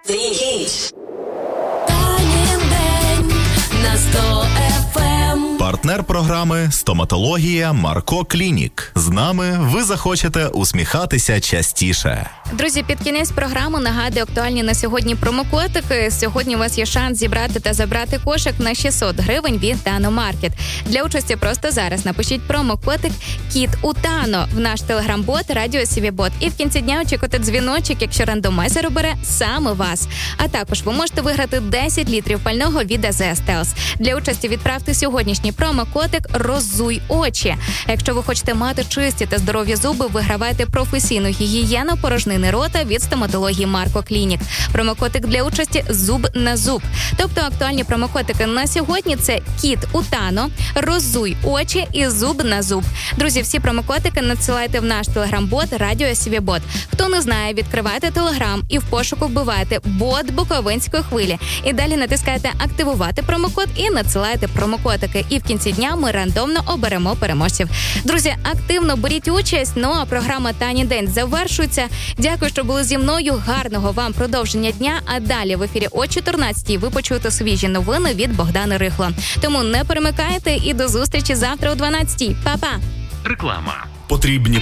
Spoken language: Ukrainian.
Партнер програми «Стоматологія Марко Клінік». З нами ви захочете усміхатися частіше. Друзі, під кінець програми нагадую актуальні на сьогодні промокодики. Сьогодні у вас є шанс зібрати та забрати кошик на 600 гривень від Тано-Маркет. Для участі просто зараз напишіть промокодик «Кіт у Тано» в наш телеграм-бот «Радіо Сівібот». І в кінці дня очікуйте дзвіночок, якщо рандомайзер обере саме вас. А також ви можете виграти 10 літрів пального від АЗС Телс. Для участі відправте сьогоднішній промокодик «Роззуй очі». Якщо ви хочете мати чисті та здорові зуби, вигравайте професійну гігієну порожнини рота від стоматології Марко Клінік. Промокодик для участі «Зуб на зуб». Тобто актуальні промокодики на сьогодні – це «Кіт у Тано», «Роззуй очі» і «Зуб на зуб». Друзі, всі промокодики надсилайте в наш телеграм-бот «Радіо Сівібот». Хто не знає, відкривайте телеграм і в пошуку вбивайте «Бот Буковинської хвилі». І далі натискайте «Активувати промокод» і надсилайте промокодики. І в кінці дня ми рандомно оберемо переможців. Друзі, активно беріть участь. Ну а програма «Танін день» завершується. Дякую, що були зі мною. Гарного вам продовження дня. А далі в ефірі о 14-й ви почуєте свіжі новини від Богдани Рихло. Тому не перемикайте і до зустрічі завтра о 12-й. Па-па! Реклама. Потрібні